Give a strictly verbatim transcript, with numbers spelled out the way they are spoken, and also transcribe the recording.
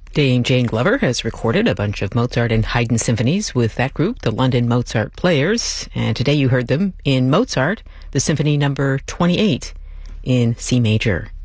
Dame Jane Glover has recorded a bunch of Mozart and Haydn symphonies with that group, the London Mozart Players. And today you heard them in Mozart, the Symphony number twenty-eight in C major.